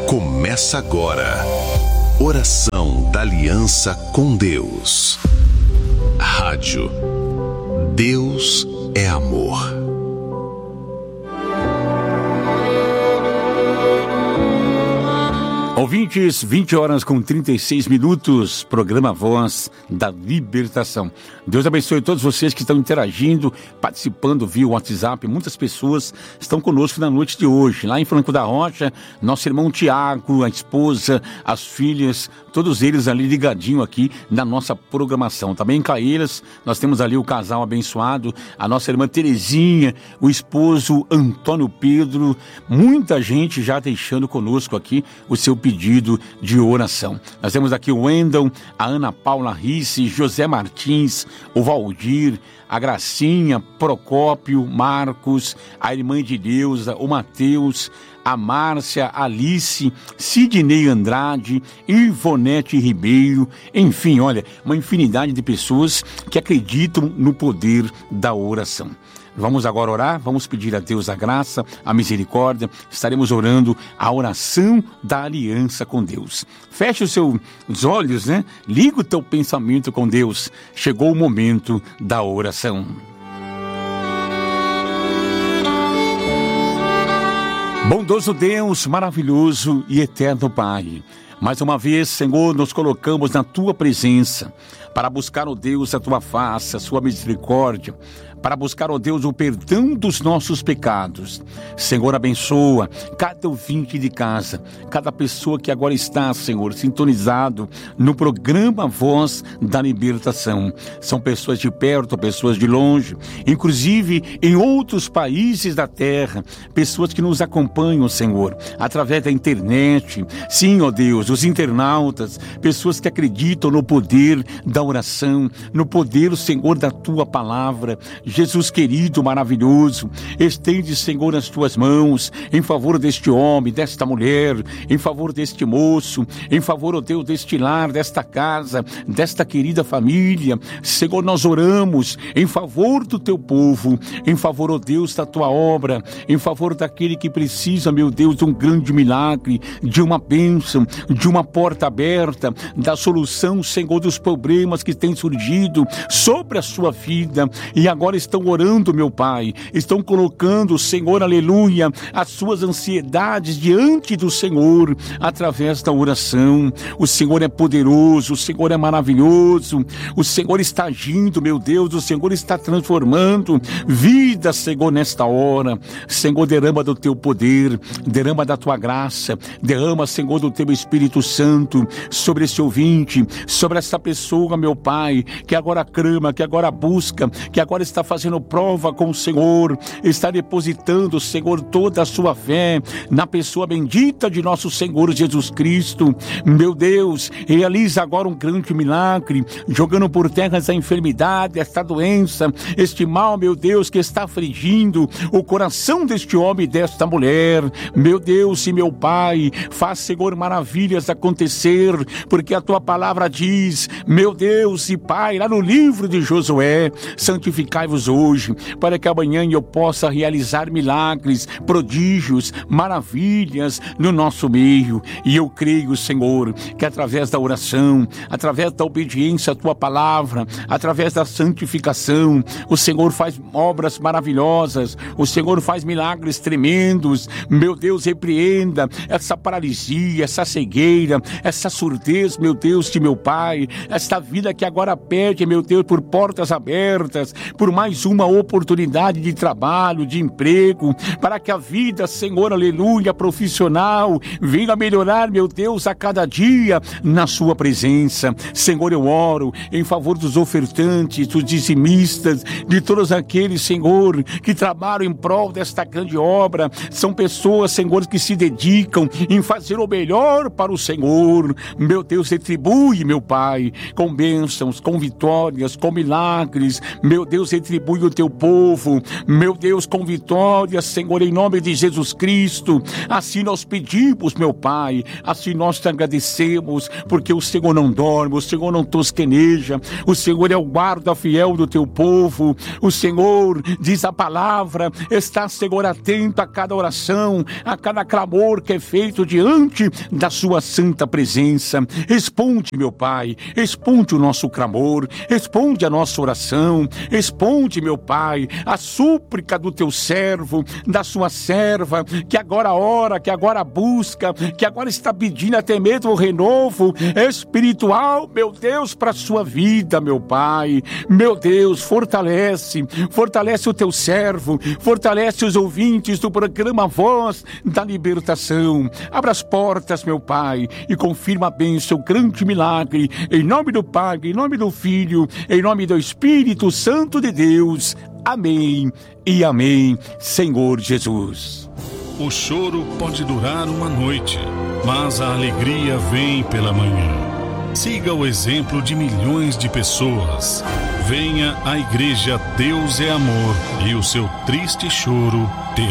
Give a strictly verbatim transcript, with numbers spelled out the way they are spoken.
Começa agora. Oração da Aliança com Deus. Rádio Deus é Amor. Ouvintes, vinte horas com trinta e seis minutos, programa Voz da Libertação. Deus abençoe todos vocês que estão interagindo, participando via WhatsApp. Muitas pessoas estão conosco na noite de hoje. Lá em Franco da Rocha, nosso irmão Tiago, a esposa, as filhas, todos eles ali ligadinho aqui na nossa programação. Também em Caeiras, nós temos ali o casal abençoado, a nossa irmã Terezinha, o esposo Antônio Pedro. Muita gente já deixando conosco aqui o seu pedido. pedido de oração. Nós temos aqui o Wendel, a Ana Paula Risse, José Martins, o Valdir, a Gracinha, Procópio, Marcos, a irmã de Deusa, o Mateus, a Márcia, Alice, Sidney Andrade, Ivonete Ribeiro, enfim, olha, uma infinidade de pessoas que acreditam no poder da oração. Vamos agora orar, vamos pedir a Deus a graça, a misericórdia, estaremos orando a oração da aliança com Deus. Feche os seus olhos, né? Liga o teu pensamento com Deus. Chegou o momento da oração. Bondoso Deus, maravilhoso e eterno Pai, mais uma vez, Senhor, nos colocamos na Tua presença para buscar, ó Deus, a Tua face, a Sua misericórdia, para buscar, ó Deus, o perdão dos nossos pecados. Senhor, abençoa cada ouvinte de casa, cada pessoa que agora está, Senhor, sintonizado no programa Voz da Libertação. São pessoas de perto, pessoas de longe, inclusive em outros países da terra, pessoas que nos acompanham, Senhor, através da internet. Sim, ó Deus, os internautas, pessoas que acreditam no poder da oração, no poder, Senhor, da Tua palavra. Jesus querido, maravilhoso, estende, Senhor, as Tuas mãos em favor deste homem, desta mulher, em favor deste moço, em favor, ó Deus, deste lar, desta casa, desta querida família. Senhor, nós oramos em favor do Teu povo, em favor, ó Deus, da Tua obra, em favor daquele que precisa, meu Deus, de um grande milagre, de uma bênção, de uma porta aberta, da solução, Senhor, dos problemas que têm surgido sobre a sua vida. E agora estão orando, meu Pai, estão colocando, Senhor, aleluia, as suas ansiedades diante do Senhor, através da oração. O Senhor é poderoso, o Senhor é maravilhoso, o Senhor está agindo, meu Deus, o Senhor está transformando vida, Senhor, nesta hora. Senhor, derrama do Teu poder, derrama da Tua graça, derrama, Senhor, do Teu Espírito Santo sobre esse ouvinte, sobre essa pessoa, meu Pai, que agora clama, que agora busca, que agora está fazendo prova com o Senhor, está depositando, Senhor, toda a sua fé na pessoa bendita de nosso Senhor Jesus Cristo. Meu Deus, realiza agora um grande milagre, jogando por terra essa enfermidade, esta doença, este mal, meu Deus, que está afligindo o coração deste homem e desta mulher. Meu Deus e meu Pai, faz, Senhor, maravilhas acontecer, porque a Tua palavra diz, meu Deus e Pai, lá no livro de Josué, santificai-vos hoje, para que amanhã eu possa realizar milagres, prodígios, maravilhas no nosso meio. E eu creio, Senhor, que através da oração, através da obediência à Tua palavra, através da santificação, o Senhor faz obras maravilhosas, o Senhor faz milagres tremendos. Meu Deus, repreenda essa paralisia, essa cegueira, essa surdez, meu Deus, de meu Pai, esta vida que agora pede, meu Deus, por portas abertas, por mais uma oportunidade de trabalho, de emprego, para que a vida, Senhor, aleluia, profissional, venha melhorar, meu Deus, a cada dia na Sua presença. Senhor, eu oro em favor dos ofertantes, dos dizimistas, de todos aqueles, Senhor, que trabalham em prol desta grande obra. São pessoas, Senhor, que se dedicam em fazer o melhor para o Senhor. Meu Deus, retribui, meu Pai, com bênçãos, com vitórias, com milagres. Meu Deus, retribui retribui o teu povo, meu Deus, com vitória, Senhor, em nome de Jesus Cristo. Assim nós pedimos, meu Pai, assim nós te agradecemos, porque o Senhor não dorme, o Senhor não tosqueneja, o Senhor é o guarda fiel do teu povo. O Senhor, diz a palavra, está, Senhor, atento a cada oração, a cada clamor que é feito diante da sua santa presença. Responde, meu Pai, responde o nosso clamor, responde a nossa oração, responde, meu Pai, a súplica do teu servo, da sua serva, que agora ora, que agora busca, que agora está pedindo até mesmo o renovo espiritual, meu Deus, para a sua vida, meu Pai. Meu Deus, fortalece, fortalece o teu servo, fortalece os ouvintes do programa Voz da Libertação. Abra as portas, meu Pai, e confirma a bênção, grande milagre, em nome do Pai, em nome do Filho, em nome do Espírito Santo de Deus. Amém e amém, Senhor Jesus. O choro pode durar uma noite, mas a alegria vem pela manhã. Siga o exemplo de milhões de pessoas. Venha à Igreja Deus é Amor e o seu triste choro terá